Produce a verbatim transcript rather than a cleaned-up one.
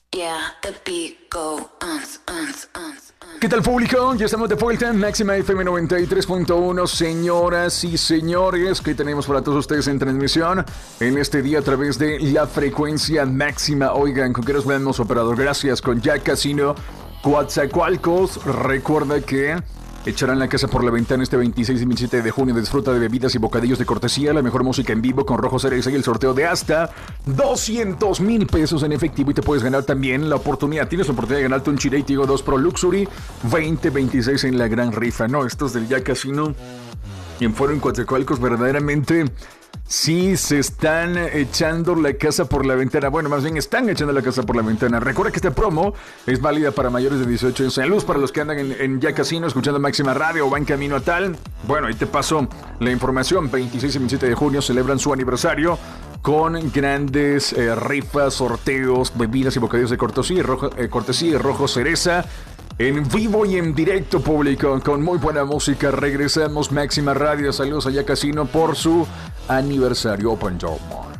Yeah, the beat go uns, uns, uns, uns. ¿Qué tal, público? Ya estamos de vuelta en Máxima F M noventa y tres punto uno. Señoras y señores, que tenemos para todos ustedes en transmisión en este día a través de la frecuencia máxima. Oigan, ¿con qué nos vemos, operador? Gracias, con Jack Casino Coatzacoalcos. Recuerda que echarán la casa por la ventana este veintiséis y veintisiete de junio. Disfruta de bebidas y bocadillos de cortesía, la mejor música en vivo con Rojo Cereza y el sorteo de hasta doscientos mil pesos en efectivo. Y te puedes ganar también la oportunidad, tienes la oportunidad de ganarte un Chirey Tigo dos Pro Luxury veinte veintiséis en la gran rifa. No, estos del Ya Casino y en Foro en Coatzacoalcos verdaderamente sí se están echando la casa por la ventana. Bueno, más bien están echando la casa por la ventana. Recuerda que esta promo es válida para mayores de dieciocho años. En luz para los que andan en, en Ya Casino escuchando Máxima Radio o van camino a tal. Bueno, ahí te paso la información. veintiséis y veintisiete de junio celebran su aniversario con grandes eh, rifas, sorteos, bebidas y bocadillos de cortesía, rojo, eh, cortesía y Rojo Cereza. En vivo y en directo, público, con muy buena música. Regresamos, Máxima Radio. Saludos a Ya Casino por su aniversario. Open your mind.